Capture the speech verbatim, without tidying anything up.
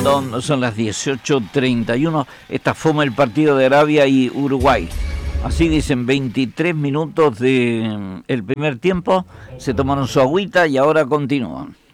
London, son las dieciocho treinta y uno. Esta fue el partido de Arabia y Uruguay. Así dicen, veintitrés minutos del primer tiempo, se tomaron su agüita y ahora continúan.